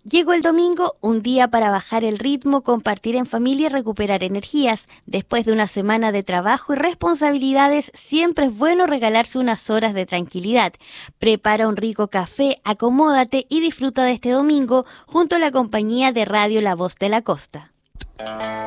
Llegó el domingo, un día para bajar el ritmo, compartir en familia y recuperar energías. Después de una semana de trabajo y responsabilidades, siempre es bueno regalarse unas horas de tranquilidad. Prepara un rico café, acomódate y disfruta de este domingo junto a la compañía de Radio La Voz de la Costa.